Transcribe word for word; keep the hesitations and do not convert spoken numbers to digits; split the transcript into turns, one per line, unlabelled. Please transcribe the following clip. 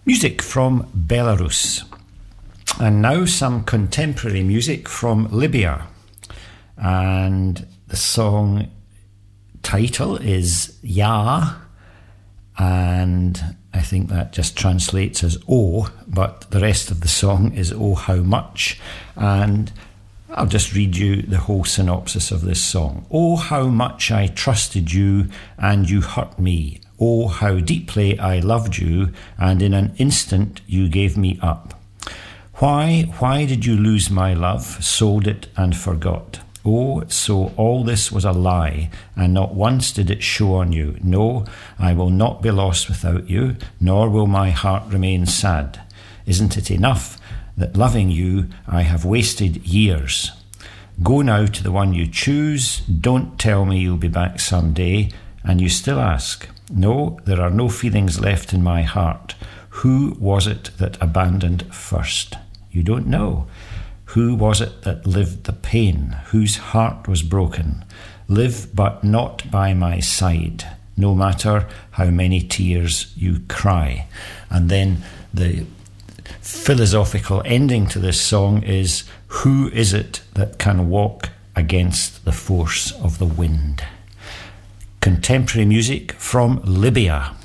Music from Belarus. And now some contemporary music from Libya. And the song title is Ya, and I think that just translates as Oh, but the rest of the song is Oh How Much. And I'll just read you the whole synopsis of this song. Oh, how much I trusted you, and you hurt me. Oh, how deeply I loved you, and in an instant you gave me up. Why, why did you lose my love, sold it and forgot? Oh, so all this was a lie, and not once did it show on you. No, I will not be lost without you, nor will my heart remain sad. Isn't it enough that loving you I have wasted years? Go now to the one you choose. Don't tell me you'll be back someday, and you still ask. No, there are no feelings left in my heart. Who was it that abandoned first? You don't know. Who was it that lived the pain, whose heart was broken? Live but not by my side, no matter how many tears you cry. And then the philosophical ending to this song is, who is it that can walk against the force of the wind? Contemporary music from Libya.